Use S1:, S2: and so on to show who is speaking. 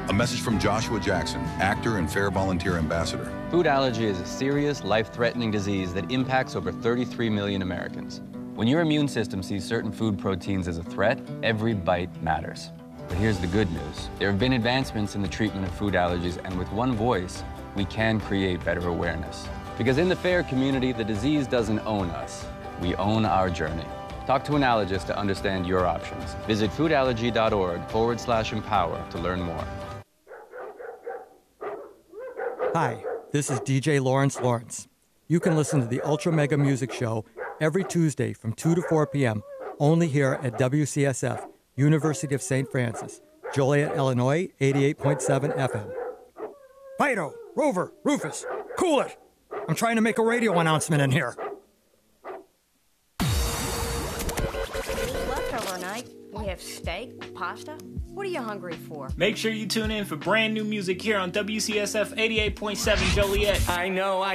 S1: A message from Joshua Jackson, actor and Fair Volunteer Ambassador.
S2: Food allergy is a serious, life-threatening disease that impacts over 33 million Americans. When your immune system sees certain food proteins as a threat, every bite matters. But here's the good news. There have been advancements in the treatment of food allergies, and with one voice, we can create better awareness. Because in the FAIR community, the disease doesn't own us. We own our journey. Talk to an allergist to understand your options. Visit foodallergy.org/empower to learn more.
S3: Hi, this is DJ Lawrence. You can listen to the Ultra Mega Music Show every Tuesday from 2 to 4 p.m. only here at WCSF, University of St. Francis, Joliet, Illinois, 88.7 FM. Fido, Rover, Rufus, cool it! I'm trying to make a radio announcement in here.
S4: We have steak, pasta. What are you hungry for?
S5: Make sure you tune in for brand new music here on WCSF 88.7 Joliet.
S6: I know,